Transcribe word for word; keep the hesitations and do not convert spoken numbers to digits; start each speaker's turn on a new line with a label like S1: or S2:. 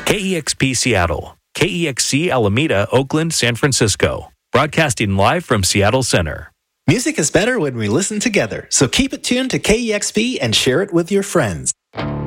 S1: K E X P Seattle, K E X C Alameda, Oakland, San Francisco. Broadcasting live from Seattle Center.
S2: Music is better when we listen together, so keep it tuned to K E X P and share it with your friends.